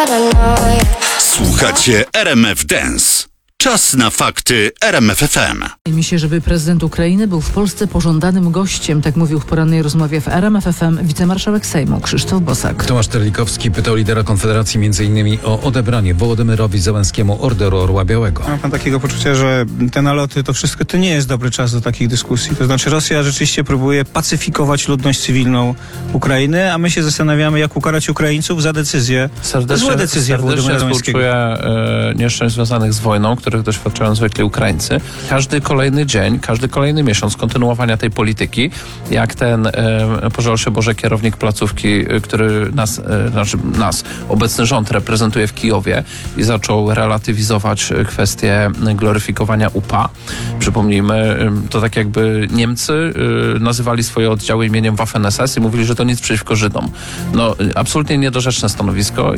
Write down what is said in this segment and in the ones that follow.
Słuchacie RMF Dance. Czas na fakty RMF FM. Mi się, żeby prezydent Ukrainy był w Polsce pożądanym gościem, tak mówił w porannej rozmowie w RMF FM wicemarszałek Sejmu Krzysztof Bosak. Tomasz Terlikowski pytał lidera Konfederacji m.in. o odebranie Wołodymyrowi Zełenskiemu Orderu Orła Białego. Mam pan takiego poczucia, że te naloty, to wszystko to nie jest dobry czas do takich dyskusji. To znaczy Rosja rzeczywiście próbuje pacyfikować ludność cywilną Ukrainy, a my się zastanawiamy, jak ukarać Ukraińców za decyzję. Złe decyzje Wołodymyra Zełenskiego. Współczuję nieszczęść związanych z wojną, których doświadczają zwykle Ukraińcy. Każdy kolejny dzień, każdy kolejny miesiąc kontynuowania tej polityki, jak ten pożal się Boże kierownik placówki, który nas, obecny rząd reprezentuje w Kijowie i zaczął relatywizować kwestię gloryfikowania UPA. Przypomnijmy, to tak jakby Niemcy nazywali swoje oddziały imieniem Waffen-SS i mówili, że to nic przeciwko Żydom. No, absolutnie niedorzeczne stanowisko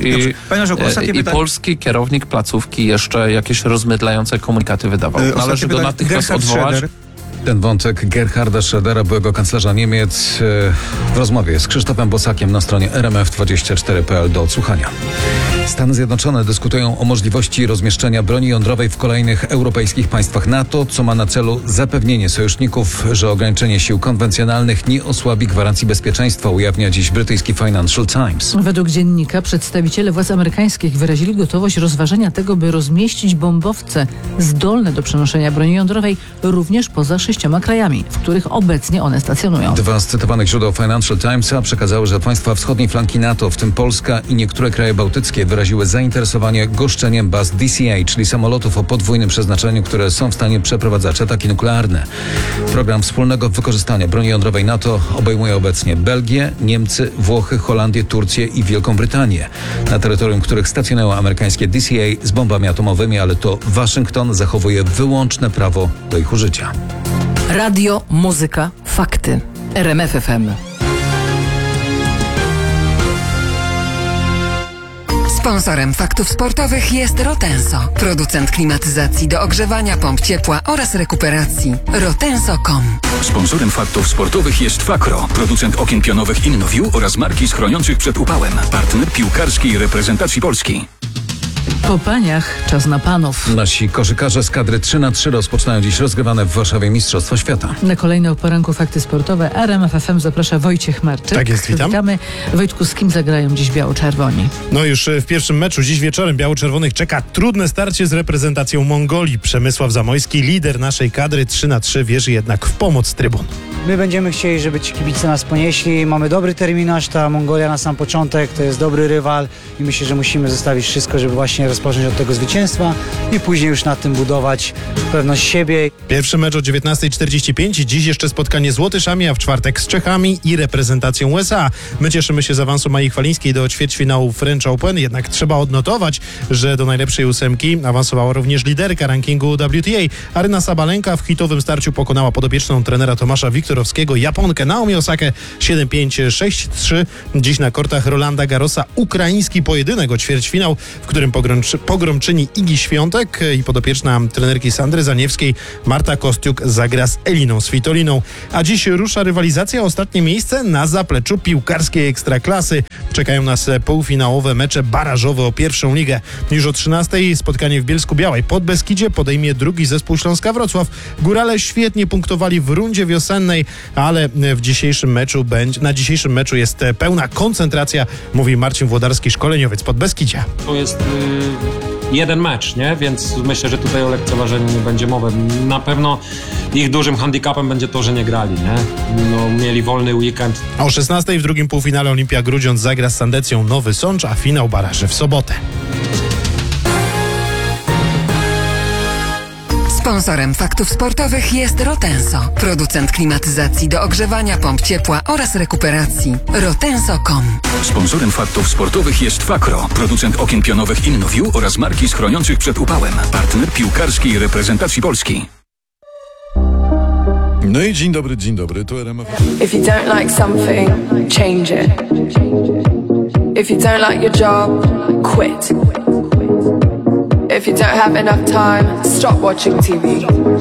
i polski kierownik placówki jeszcze jakieś rozmydlające komunikaty wydawał. Należy go natychmiast odwołać. Ten wątek Gerharda Schrödera, byłego kanclerza Niemiec, w rozmowie z Krzysztofem Bosakiem na stronie rmf24.pl do odsłuchania. Stany Zjednoczone dyskutują o możliwości rozmieszczenia broni jądrowej w kolejnych europejskich państwach NATO, co ma na celu zapewnienie sojuszników, że ograniczenie sił konwencjonalnych nie osłabi gwarancji bezpieczeństwa, ujawnia dziś brytyjski Financial Times. Według dziennika przedstawiciele władz amerykańskich wyrazili gotowość rozważenia tego, by rozmieścić bombowce zdolne do przenoszenia broni jądrowej również poza 6 krajami, w których obecnie one stacjonują. Dwa z cytowanych źródeł Financial Timesa przekazały, że państwa wschodniej flanki NATO, w tym Polska i niektóre kraje bałtyckie, wyraziły zainteresowanie goszczeniem baz DCA, czyli samolotów o podwójnym przeznaczeniu, które są w stanie przeprowadzać ataki nuklearne. Program wspólnego wykorzystania broni jądrowej NATO obejmuje obecnie Belgię, Niemcy, Włochy, Holandię, Turcję i Wielką Brytanię, na terytorium których stacjonują amerykańskie DCA z bombami atomowymi, ale to Waszyngton zachowuje wyłączne prawo do ich użycia. Radio, muzyka, fakty. RMF FM. Sponsorem faktów sportowych jest Rotenso, producent klimatyzacji do ogrzewania pomp ciepła oraz rekuperacji. Rotenso.com. Sponsorem faktów sportowych jest Fakro, producent okien pionowych InnoView oraz marki schroniących przed upałem. Partner piłkarskiej reprezentacji Polski. Po paniach czas na panów. Nasi koszykarze z kadry 3x3 rozpoczynają dziś rozgrywane w Warszawie Mistrzostwa Świata. Na kolejne o poranku fakty sportowe RMF FM zaprasza Wojciech Marczyk. Tak jest, witam. Witamy. Wojtku, z kim zagrają dziś biało-czerwoni? No już w pierwszym meczu dziś wieczorem biało-czerwonych czeka trudne starcie z reprezentacją Mongolii. Przemysław Zamojski, lider naszej kadry 3x3, wierzy jednak w pomoc trybun. My będziemy chcieli, żeby ci kibice nas ponieśli. Mamy dobry terminarz, ta Mongolia na sam początek, to jest dobry rywal i myślę, że musimy zostawić wszystko, żeby właśnie rozpocząć od tego zwycięstwa i później już na tym budować pewność siebie. Pierwszy mecz o 19:45, dziś jeszcze spotkanie z Łotyszami, a w czwartek z Czechami i reprezentacją USA. My cieszymy się z awansu Mai Chwalińskiej do ćwierćfinału French Open, jednak trzeba odnotować, że do najlepszej ósemki awansowała również liderka rankingu WTA. Aryna Sabalenka w hitowym starciu pokonała podopieczną trenera Tomasza Wiktorowskiego Japonkę Naomi Osakę 7-5, 6-3. Dziś na kortach Rolanda Garrosa ukraiński pojedynek o ćwierćfinał, w którym pogromczyni Igi Świątek i podopieczna trenerki Sandry Zaniewskiej Marta Kostiuk zagra z Eliną Svitoliną. A dziś rusza rywalizacja o ostatnie miejsce na zapleczu piłkarskiej ekstraklasy. Czekają nas półfinałowe mecze barażowe o pierwszą ligę. Już o 13:00 spotkanie w Bielsku-Białej. Podbeskidzie podejmie drugi zespół Śląska Wrocław. Górale świetnie punktowali w rundzie wiosennej, ale na dzisiejszym meczu jest pełna koncentracja, mówi Marcin Włodarski, szkoleniowiec Podbeskidzia. To jest jeden mecz, nie? Więc myślę, że tutaj o lekceważeniu nie będzie mowy. Na pewno ich dużym handicapem będzie to, że nie grali, nie? No, mieli wolny weekend. O 16:00 w drugim półfinale Olimpia Grudziądz zagra z Sandecją Nowy Sącz, a finał baraży w sobotę. Sponsorem faktów sportowych jest Rotenso, producent klimatyzacji do ogrzewania pomp ciepła oraz rekuperacji. Rotenso.com. Sponsorem faktów sportowych jest Fakro, producent okien pionowych InnoView oraz marki schroniących przed upałem. Partner piłkarskiej reprezentacji Polski. No i dzień dobry, to RMF. If you don't like something, change it. If you don't like your job, quit. If you don't have enough time, stop watching TV.